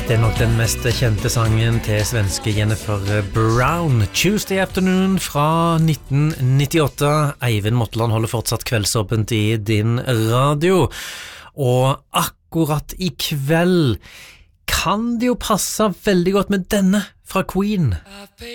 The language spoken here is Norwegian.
Det er nok den mest kjente sangen til svenske Jennifer Brown. Tuesday Afternoon fra 1998. Eivind Motland holder fortsatt kveldsåpent i din radio. Og akkurat i kveld kan det jo passe veldig godt med denne fra Queen.